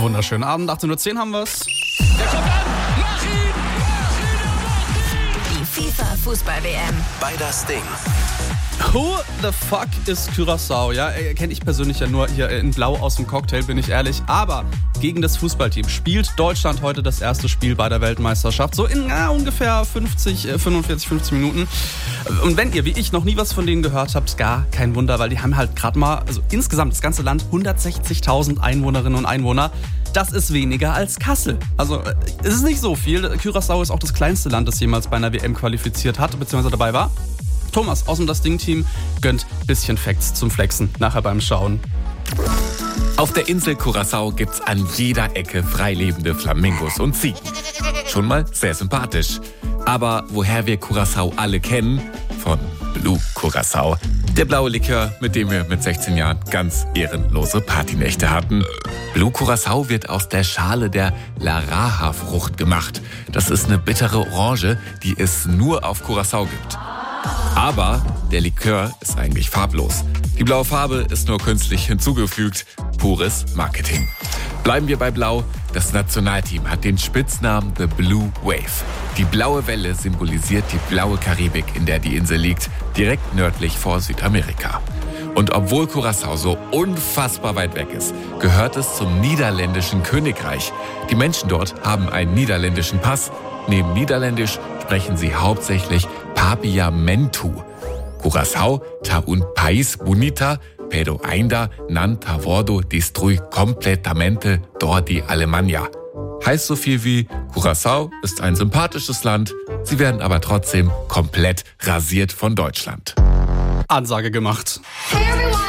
Wunderschönen Abend, 18.10 Uhr haben wir's. Der kommt an, mach ihn! Die FIFA-Fußball-WM. Bei das Ding. Who the fuck ist Curaçao? Ja, kenne ich persönlich ja nur hier in Blau aus dem Cocktail, bin ich ehrlich. Aber gegen das Fußballteam spielt Deutschland heute das erste Spiel bei der Weltmeisterschaft. So in ungefähr 45, 50 Minuten. Und wenn ihr, wie ich, noch nie was von denen gehört habt, gar kein Wunder, weil die haben halt gerade mal, also insgesamt das ganze Land, 160.000 Einwohnerinnen und Einwohner. Das ist weniger als Kassel. Also es ist nicht so viel. Curaçao ist auch das kleinste Land, das jemals bei einer WM qualifiziert hat, beziehungsweise dabei war. Thomas aus dem Das Ding-Team gönnt bisschen Facts zum Flexen nachher beim Schauen. Auf der Insel Curaçao gibt's an jeder Ecke freilebende Flamingos und Ziegen. Schon mal sehr sympathisch. Aber woher wir Curaçao alle kennen? Von Blue Curaçao. Der blaue Likör, mit dem wir mit 16 Jahren ganz ehrenlose Partynächte hatten. Blue Curaçao wird aus der Schale der Laraha-Frucht gemacht. Das ist eine bittere Orange, die es nur auf Curaçao gibt. Aber der Likör ist eigentlich farblos. Die blaue Farbe ist nur künstlich hinzugefügt. Pures Marketing. Bleiben wir bei Blau. Das Nationalteam hat den Spitznamen The Blue Wave. Die blaue Welle symbolisiert die blaue Karibik, in der die Insel liegt, direkt nördlich vor Südamerika. Und obwohl Curaçao so unfassbar weit weg ist, gehört es zum niederländischen Königreich. Die Menschen dort haben einen niederländischen Pass. Neben Niederländisch sprechen sie hauptsächlich Papiamentu. Curaçao ta un país bonita, pero ainda não tavordo destrui completamente dor die Alemanha. Heißt so viel wie, Curaçao ist ein sympathisches Land, sie werden aber trotzdem komplett rasiert von Deutschland. Ansage gemacht. Hey everyone.